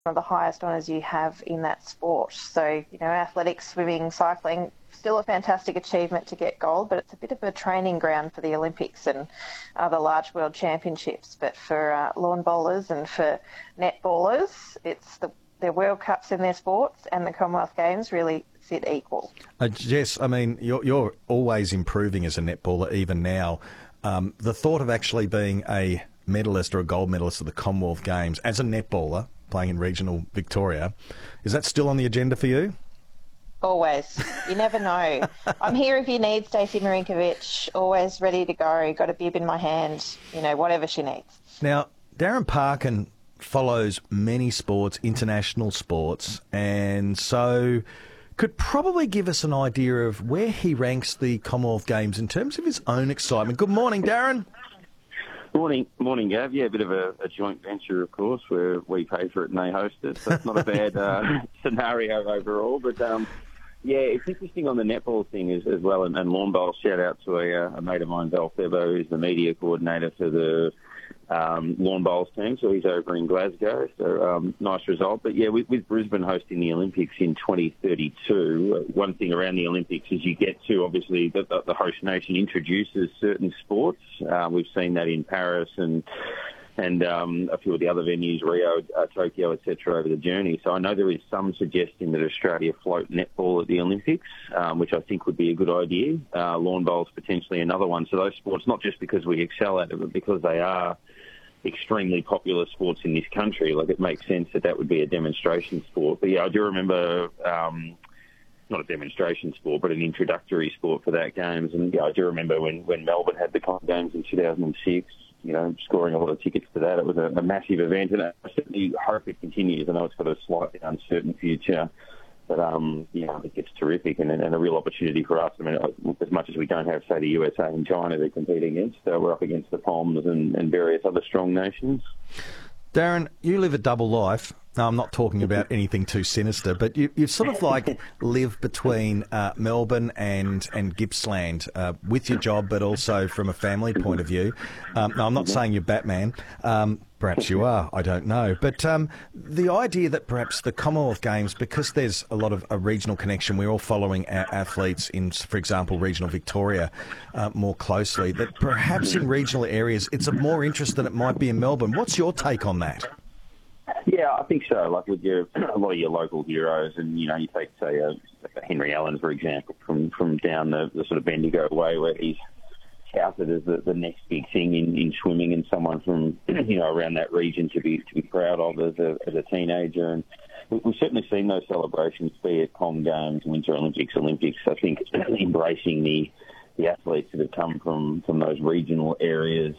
of the highest honours you have in that sport. So, athletics, swimming, cycling, still a fantastic achievement to get gold, but it's a bit of a training ground for the Olympics and other large world championships. But for lawn bowlers and for netballers, it's their World Cups in their sports and the Commonwealth Games really sit equal. Jess, I mean, you're always improving as a netballer, even now. The thought of actually being a medalist or a gold medalist at the Commonwealth Games as a netballer, playing in regional Victoria, is that still on the agenda for you? Always. You never know. I'm here if you need, Stacey Marinkovic. Always ready to go. Got a bib in my hand, whatever she needs. Now, Darren Parkin follows many sports, international sports, and so could probably give us an idea of where he ranks the Commonwealth Games in terms of his own excitement. Good morning, Darren. Morning, Gav. Yeah, a bit of a joint venture, of course, where we pay for it and they host it. So it's not a bad scenario overall. But, yeah, it's interesting on the netball thing as well. And lawn bowl, shout out to a mate of mine, Val Febo, who's the media coordinator for the lawn bowls team. So he's over in Glasgow. So nice result. But, yeah, with Brisbane hosting the Olympics in 2032, one thing around the Olympics is you get to, obviously, the host nation introduces certain sports. We've seen that in Paris and a few of the other venues, Rio, Tokyo, etc., over the journey. So I know there is some suggestion that Australia float netball at the Olympics, which I think would be a good idea. Lawn bowl's potentially another one. So those sports, not just because we excel at it, but because they are extremely popular sports in this country. Like, it makes sense that would be a demonstration sport. But yeah, I do remember, not a demonstration sport, but an introductory sport for that games. And yeah, I do remember when Melbourne had the Commonwealth Games in 2006, scoring a lot of tickets to that. It was a massive event, and I certainly hope it continues. I know it's got a slightly uncertain future, but I think it's terrific and a real opportunity for us. I mean, as much as we don't have, say, the USA and China to compete against, we're up against the Poms and various other strong nations. Darren, you live a double life. Now, I'm not talking about anything too sinister, but you sort of like live between Melbourne and Gippsland with your job, but also from a family point of view. Now, I'm not saying you're Batman. Perhaps you are, I don't know. But the idea that perhaps the Commonwealth Games, because there's a lot of a regional connection, we're all following our athletes in, for example, regional Victoria more closely, that perhaps in regional areas it's of more interest than it might be in Melbourne. What's your take on that? Yeah, I think so. Like with a lot of your local heroes, and you take, say, Henry Allen, for example, from down the sort of Bendigo way, where he's touted as the next big thing in swimming, and someone from around that region to be proud of as a teenager. And we've certainly seen those celebrations, be it Com Games, Winter Olympics. I think embracing the athletes that have come from those regional areas.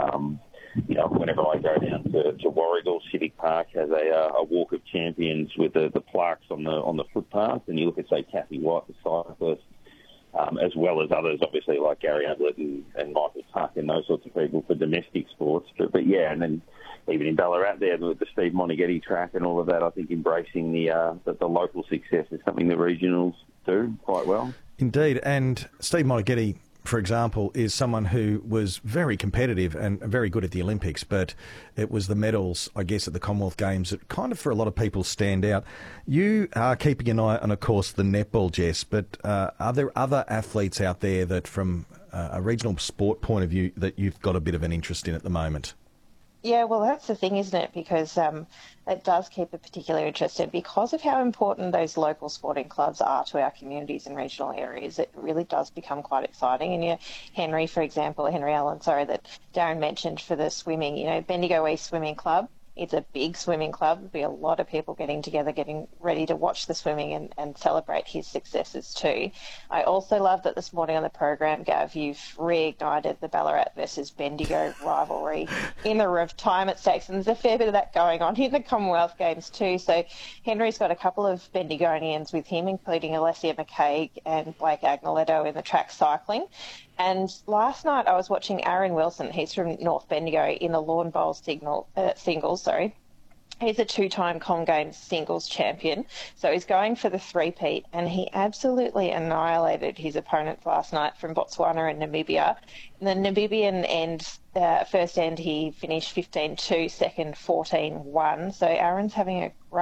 Whenever I go down to Warragul, Civic Park has a walk of champions with the plaques on the footpath, and you look at, say, Kathy White, the cyclist, as well as others, obviously, like Gary Ablett and Michael Tuck and those sorts of people for domestic sports. But yeah, and then even in Ballarat there, with the Steve Moneghetti track and all of that, I think embracing the local success is something the regionals do quite well. Indeed, and Steve Moneghetti, for example, is someone who was very competitive and very good at the Olympics, but it was the medals, I guess, at the Commonwealth Games that kind of, for a lot of people, stand out. You are keeping an eye on, of course, the netball, Jess, but are there other athletes out there that, from a regional sport point of view, that you've got a bit of an interest in at the moment? Yeah, well, that's the thing, isn't it? Because it does keep a particular interest. And because of how important those local sporting clubs are to our communities and regional areas, it really does become quite exciting. And Henry Allen, that Darren mentioned for the swimming, Bendigo East Swimming Club. It's a big swimming club. There'll be a lot of people getting together, getting ready to watch the swimming and celebrate his successes too. I also love that this morning on the program, Gav, you've reignited the Ballarat versus Bendigo rivalry in the retirement stakes. And there's a fair bit of that going on in the Commonwealth Games too. So Henry's got a couple of Bendigonians with him, including Alessia McCaig and Blake Agnoletto in the track cycling. And last night I was watching Aaron Wilson, he's from North Bendigo, in the lawn bowl singles, He's a two-time Com Games singles champion, so he's going for the three-peat, and he absolutely annihilated his opponents last night from Botswana and Namibia. In the Namibian first end, he finished 15-2, second 14-1, so Aaron's having a great